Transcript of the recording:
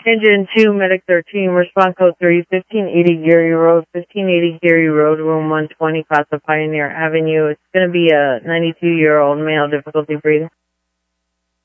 Engine 2, Medic 13, respond code 3, 1580 Gary Road, 1580 Gary Road, room 120, Casa Pioneer Avenue. It's going to be a 92-year-old male, difficulty breathing.